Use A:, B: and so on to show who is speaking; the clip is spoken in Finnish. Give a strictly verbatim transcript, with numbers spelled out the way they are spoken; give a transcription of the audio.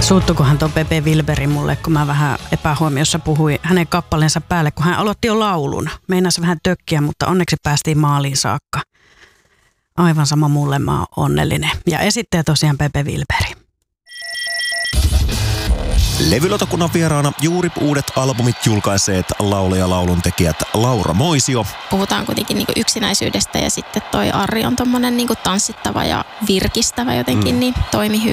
A: Suuttukohan tuo Pepe Wilberi mulle, kun mä vähän epähuomiossa puhuin hänen kappaleensa päälle, kun hän aloitti jo laulun. Meinasi vähän tökkiä, mutta onneksi päästiin maaliin saakka. Aivan sama mulle, mä oon onnellinen. Ja esittäjä tosiaan Pepe Wilberi.
B: Levylautakunnan vieraana juuri uudet albumit julkaiseet laulaja lauluntekijät Laura Moisio.
C: Puhutaan kuitenkin niin kuin yksinäisyydestä ja sitten toi Arri on tommonen niin kuin tanssittava ja virkistävä jotenkin, mm. niin toimi hyvin.